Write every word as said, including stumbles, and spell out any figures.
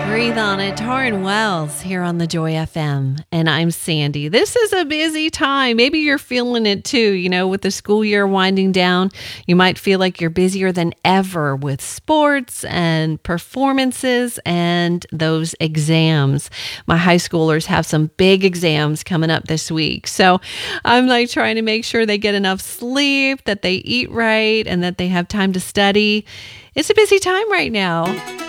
Breathe on it. Torrin Wells here on the Joy F M. And I'm Sandy. This is a busy time. Maybe you're feeling it too. You know, with the school year winding down, you might feel like you're busier than ever with sports and performances and those exams. My high schoolers have some big exams coming up this week. So I'm like trying to make sure they get enough sleep, that they eat right, and that they have time to study. It's a busy time right now.